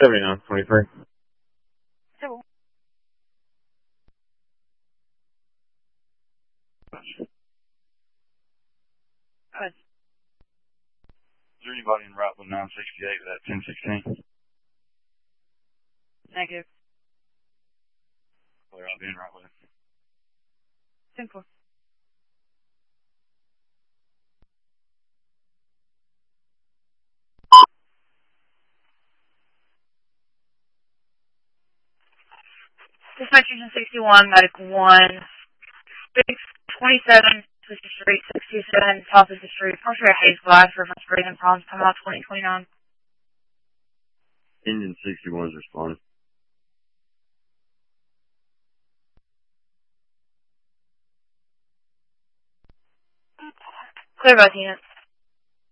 7923. So, Is there anybody in route 968 with that 1016? negative. Clear, I'll be in right with it. Simple. Dispatch Engine 61, Medic 1, 627, Sister Street, 627, South Sister Street, Portrait Haze Glass, reference breathing problems, come out 2029. Engine 61 is responding. Clear both units.